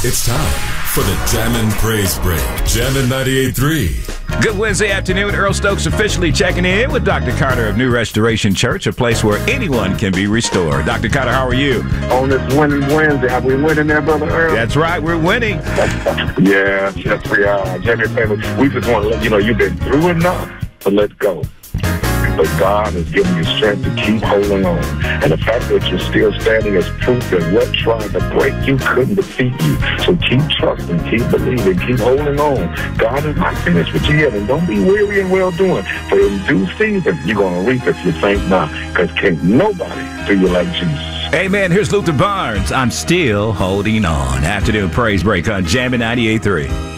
It's time for the Jammin' Praise Break. Jammin' 98.3. Good Wednesday afternoon. Earl Stokes officially checking in with Dr. Carter of New Restoration Church, a place where anyone can be restored. Dr. Carter, how are you? On this winning Wednesday, have we winning there, Brother Earl? That's right, we're winning. Yes, we are. Jamie family, we just want to let you know you've been through enough to let go. But God has given you strength to keep holding on. And the fact that you're still standing is proof that what tried to break you couldn't defeat you. So keep trusting, keep believing, keep holding on. God is not finished with you yet. And don't be weary in well-doing. For in due season, you're going to reap if you faint not. Because can't nobody do you like Jesus. Amen. Here's Luther Barnes. I'm still holding on. Afternoon Praise Break on Jammin' 98.3.